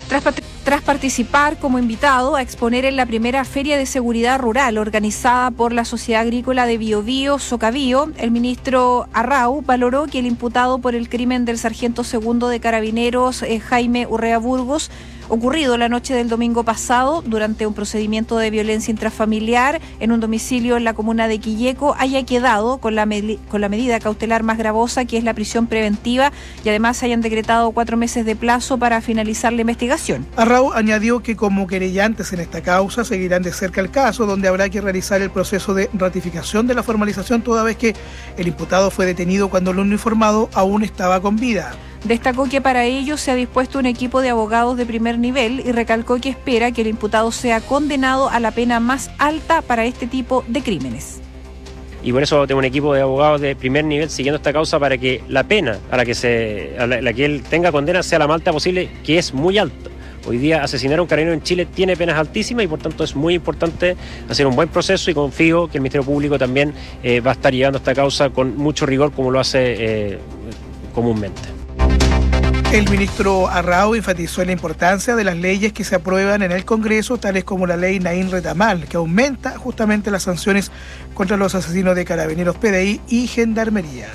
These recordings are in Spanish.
Tras participar como invitado a exponer en la primera Feria de Seguridad Rural organizada por la Sociedad Agrícola de Biobío, Socabío, el ministro Arrau valoró que el imputado por el crimen del sargento segundo de Carabineros, Jaime Urrea Burgos, ocurrido la noche del domingo pasado durante un procedimiento de violencia intrafamiliar en un domicilio en la comuna de Quilleco, haya quedado con la medida cautelar más gravosa, que es la prisión preventiva, y además hayan decretado 4 meses de plazo para finalizar la investigación. Arrau añadió que como querellantes en esta causa seguirán de cerca el caso, donde habrá que realizar el proceso de ratificación de la formalización, toda vez que el imputado fue detenido cuando el uniformado aún estaba con vida. Destacó que para ello se ha dispuesto un equipo de abogados de primer nivel y recalcó que espera que el imputado sea condenado a la pena más alta para este tipo de crímenes. Y por eso tengo un equipo de abogados de primer nivel siguiendo esta causa para que la pena a la que él tenga condena sea la más alta posible, que es muy alta. Hoy día asesinar a un carabinero en Chile tiene penas altísimas y por tanto es muy importante hacer un buen proceso, y confío que el Ministerio Público también va a estar llevando esta causa con mucho rigor, como lo hace comúnmente. El ministro Arrau enfatizó en la importancia de las leyes que se aprueban en el Congreso, tales como la ley Naín Retamal, que aumenta justamente las sanciones contra los asesinos de Carabineros, PDI y Gendarmería.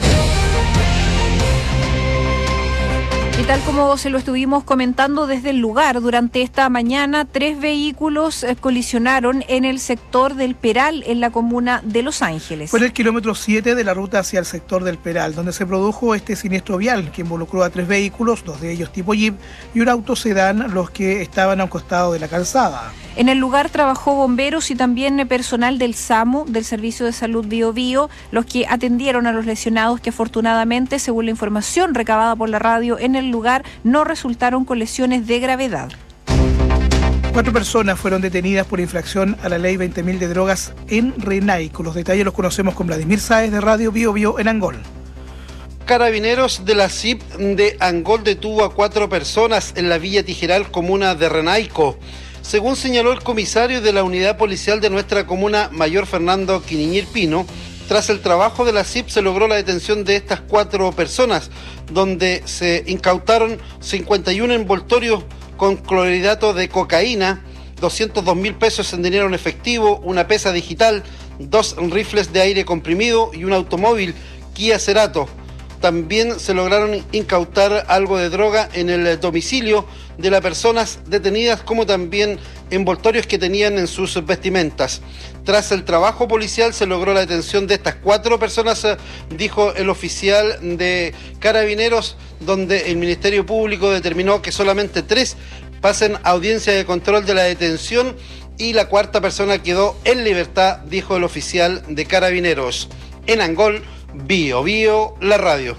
Y tal como se lo estuvimos comentando desde el lugar, durante esta mañana 3 vehículos colisionaron en el sector del Peral, en la comuna de Los Ángeles. Fue en el kilómetro 7 de la ruta hacia el sector del Peral, donde se produjo este siniestro vial, que involucró a 3 vehículos, 2 de ellos tipo Jeep, y un auto sedán, los que estaban a un costado de la calzada. En el lugar trabajó bomberos y también personal del SAMU, del Servicio de Salud Biobío, los que atendieron a los lesionados, que afortunadamente, según la información recabada por la radio en el lugar, no resultaron con lesiones de gravedad. 4 personas fueron detenidas por infracción a la ley 20.000 de drogas en Renaico. Los detalles los conocemos con Vladimir Sáez de Radio Biobío en Angol. Carabineros de la CIP de Angol detuvo a 4 personas en la Villa Tijeral, comuna de Renaico. Según señaló el comisario de la unidad policial de nuestra comuna, mayor Fernando Quiniñir Pino, tras el trabajo de la CIP se logró la detención de estas 4 personas, donde se incautaron 51 envoltorios con clorhidrato de cocaína, 202.000 pesos en dinero en efectivo, una pesa digital, 2 rifles de aire comprimido y un automóvil Kia Cerato. También se lograron incautar algo de droga en el domicilio de las personas detenidas, como también envoltorios que tenían en sus vestimentas. Tras el trabajo policial se logró la detención de estas 4 personas, dijo el oficial de Carabineros, donde el Ministerio Público determinó que solamente 3 pasen a audiencia de control de la detención y la 4ª persona quedó en libertad, dijo el oficial de Carabineros. En Angol, Biobío, la radio.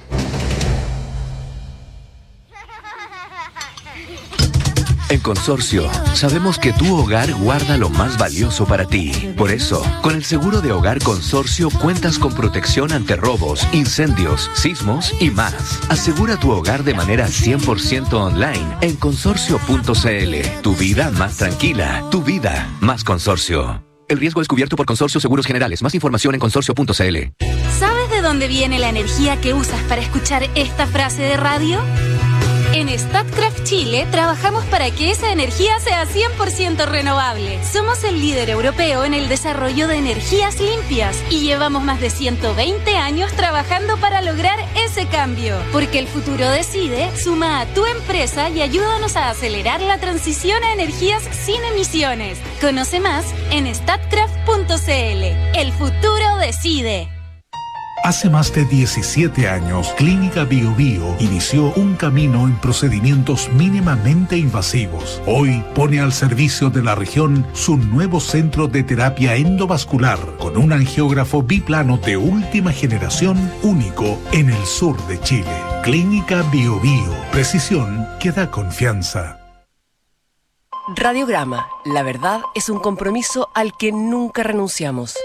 En Consorcio, sabemos que tu hogar guarda lo más valioso para ti. Por eso, con el seguro de hogar Consorcio cuentas con protección ante robos, incendios, sismos y más. Asegura tu hogar de manera 100% online en consorcio.cl. Tu vida más tranquila, tu vida más Consorcio. El riesgo es cubierto por Consorcio Seguros Generales. Más información en consorcio.cl. ¿Sabes de dónde viene la energía que usas para escuchar esta frase de radio? En Statkraft Chile trabajamos para que esa energía sea 100% renovable. Somos el líder europeo en el desarrollo de energías limpias y llevamos más de 120 años trabajando para lograr ese cambio. Porque el futuro decide, suma a tu empresa y ayúdanos a acelerar la transición a energías sin emisiones. Conoce más en statkraft.cl. El futuro decide. Hace más de 17 años, Clínica Biobío inició un camino en procedimientos mínimamente invasivos. Hoy pone al servicio de la región su nuevo centro de terapia endovascular con un angiógrafo biplano de última generación, único en el sur de Chile. Clínica Biobío, precisión que da confianza. Radiograma, la verdad es un compromiso al que nunca renunciamos.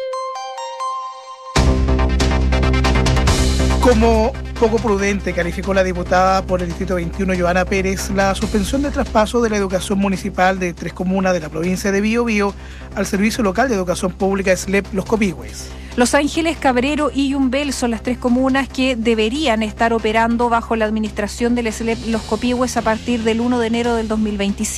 Como poco prudente calificó la diputada por el Distrito 21, Joana Pérez, la suspensión de traspaso de la educación municipal de 3 comunas de la provincia de Biobío al Servicio Local de Educación Pública SLEP Los Copihue. Los Ángeles, Cabrero y Yumbel son las 3 comunas que deberían estar operando bajo la administración del SLEP Los Copihue a partir del 1 de enero del 2025.